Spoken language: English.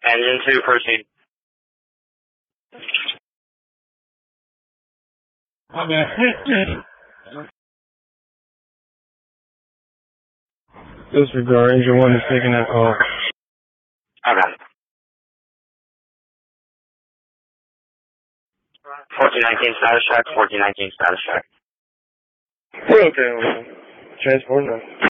Engine 2, proceed. Disregard, engine 1 is taking that call. Okay. 1419 status check, 1419 status check. Okay, transport now.